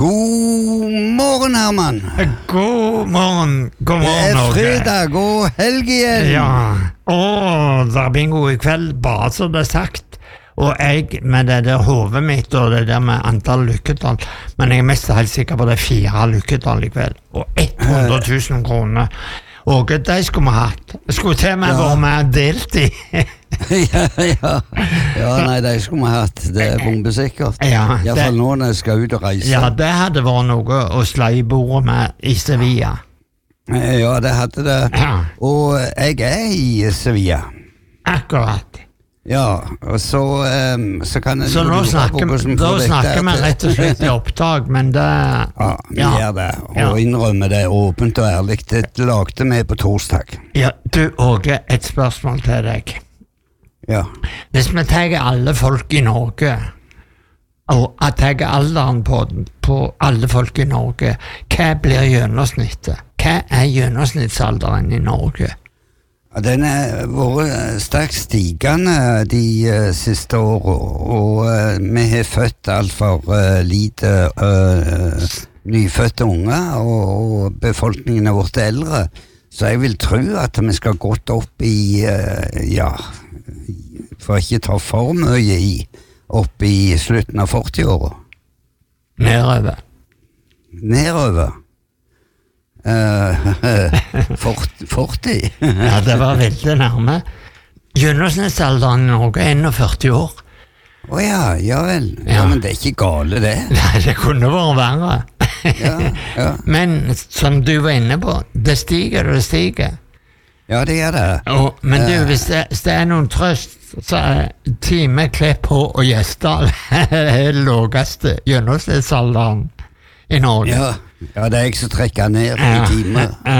God morgen, Herman. God morgen, Det Norge. fredag og helg igjen. Ja, det er bingo i kveld, bare så det er sagt. Og jeg, med det der hovedet mitt og det der med antall lykketall, men jeg er mest helt sikker på det 4 lykketall i kveld, og 100 000 kroner. Og det skulle vi hatt. Skulle til meg være med delt i. Ja, nei, det skulle vi hatt. Det er bombesikkert. Ja, I hvert fall nå når jeg skal ut og reise. Ja, det hadde vært noe å slå i bordet med i Sevilla. Ja, det hadde det. Ja. Og jeg er i Sevilla. Akkurat. Ja, og så kan jeg... Så nå snakker vi rett og slett i opptak, men det... Ja, vi gjør det, og innrømmer det åpent og ærlig. Det lagde vi på torsdag. Ja, du, Åge, et spørsmål til deg. Ja. Hvis vi tar alle folk i Norge, og tar alderen på alle folk i Norge, hva blir gjennomsnittet? Hva er gjennomsnittsalderen i Norge? Den har vært sterkt stigende de siste årene, og vi har født alt for lite nyfødte unger, og befolkningen har vært eldre. Så jeg vil tro at vi skal gått opp i, for ikke ta for mye opp i slutten av 40-åra. Nedover. Nedover? 40. Ja, det var veldig nærme. Gjennomsnittsalderen i Norge er 41 år. Ja vel. Ja, men det er ikke gale det. Nei, det kunne vært verre. Ja. Men som du var inne på, det stiger. Ja, det gjør det. Men du, hvis det er noen trøst, så er time, Klepp på og Gjesdal det laveste gjennomsnittsalderen i Norge. Ja, det er jeg som trekker ned i time.